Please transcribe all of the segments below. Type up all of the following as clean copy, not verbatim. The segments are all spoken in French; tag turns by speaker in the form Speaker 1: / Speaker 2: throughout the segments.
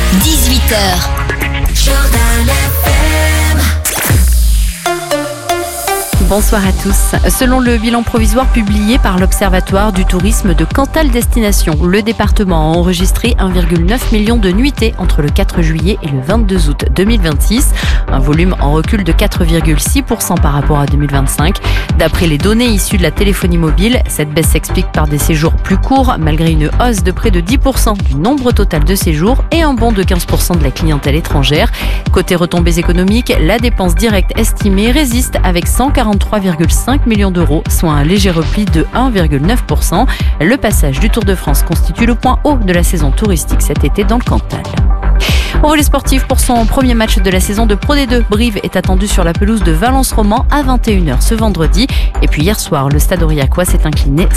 Speaker 1: 18h. Jordan FM.
Speaker 2: Bonsoir à tous. Selon le bilan provisoire publié par l'Observatoire du tourisme de Cantal Destination, le département a enregistré 1,9 million de nuitées entre le 4 juillet et le 22 août 2026. Un volume en recul de 4,6% par rapport à 2025. D'après les données issues de la téléphonie mobile, cette baisse s'explique par des séjours plus courts, malgré une hausse de près de 10% du nombre total de séjours et un bond de 15% de la clientèle étrangère. Côté retombées économiques, la dépense directe estimée résiste avec 143,5 millions d'euros, soit un léger repli de 1,9%. Le passage du Tour de France constitue le point haut de la saison touristique cet été dans le Cantal. Au volley sportif, pour son premier match de la saison de Pro D2, Brive est attendu sur la pelouse de Valence-Roman à 21h ce vendredi. Et puis hier soir, le Stade Aurillacois s'est incliné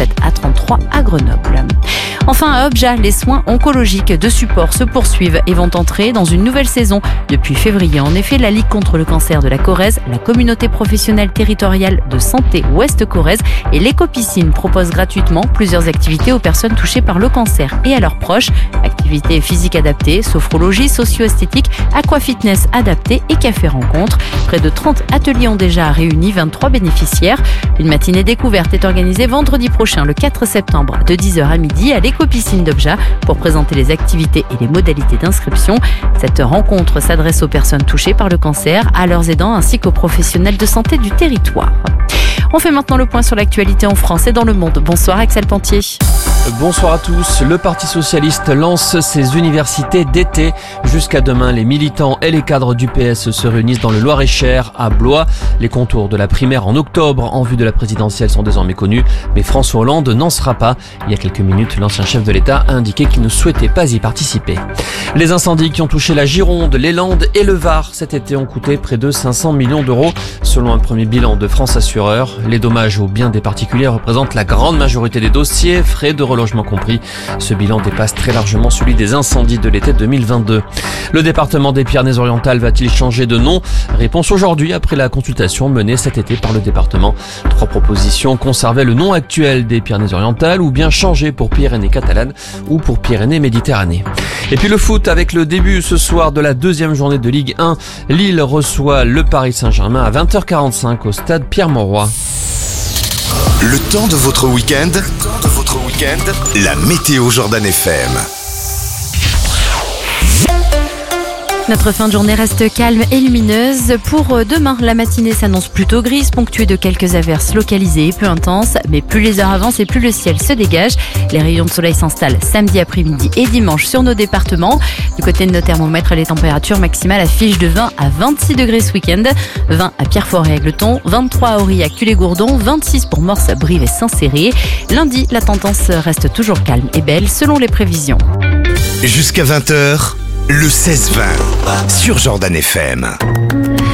Speaker 2: 57-33 à Grenoble. Enfin, à Objat, les soins oncologiques de support se poursuivent et vont entrer dans une nouvelle saison depuis février. En effet, la Ligue contre le cancer de la Corrèze, la communauté professionnelle territoriale de santé Ouest-Corrèze et l'Écopiscine proposent gratuitement plusieurs activités aux personnes touchées par le cancer et à leurs proches. Activités physiques adaptées, sophrologie, socio-esthétique, aquafitness adapté et café-rencontre. Près de 30 ateliers ont déjà réuni 23 bénéficiaires. Une matinée découverte est organisée vendredi prochain, le 4 septembre, de 10h à midi à l'Écopiscine d'Objat pour présenter les activités et les modalités d'inscription. Cette rencontre s'adresse aux personnes touchées par le cancer, à leurs aidants ainsi qu'aux professionnels de santé du territoire. On fait maintenant le point sur l'actualité en France et dans le monde. Bonsoir Axel Pantier.
Speaker 3: Bonsoir à tous. Le Parti Socialiste lance ses universités d'été. Jusqu'à demain, les militants et les cadres du PS se réunissent dans le Loir-et-Cher, à Blois. Les contours de la primaire en octobre en vue de la présidentielle sont désormais connus, mais François Hollande n'en sera pas. Il y a quelques minutes, l'ancien chef de l'État a indiqué qu'il ne souhaitait pas y participer. Les incendies qui ont touché la Gironde, les Landes et le Var cet été ont coûté près de 500 millions d'euros, selon un premier bilan de France Assureur. Les dommages aux biens des particuliers représentent la grande majorité des dossiers, frais de relogement compris. Ce bilan dépasse très largement celui des incendies de l'été 2022. Le département des Pyrénées-Orientales va-t-il changer de nom ? Réponse aujourd'hui après la consultation menée cet été par le département. 3 propositions: conserver le nom actuel des Pyrénées-Orientales ou bien changer pour Pyrénées catalanes ou pour Pyrénées-Méditerranée. Et puis le foot avec le début ce soir de la 2e journée de Ligue 1. Lille reçoit le Paris Saint-Germain à 20h45 au stade Pierre-Mauroy.
Speaker 4: Le temps de votre week-end, la météo Jordan FM.
Speaker 2: Notre fin de journée reste calme et lumineuse. Pour demain, la matinée s'annonce plutôt grise, ponctuée de quelques averses localisées et peu intenses. Mais plus les heures avancent et plus le ciel se dégage. Les rayons de soleil s'installent samedi après-midi et dimanche sur nos départements. Du côté de nos thermomètres, les températures maximales affichent de 20 à 26 degrés ce week-end. 20 à Pierrefonds-et-Égletons, 23 à Aurillac, Tulle-et-Gourdon, 26 pour Morse, Brive et Saint-Céré. Lundi, la tendance reste toujours calme et belle selon les prévisions.
Speaker 4: Jusqu'à 20h, le 16-20 sur Jordan FM.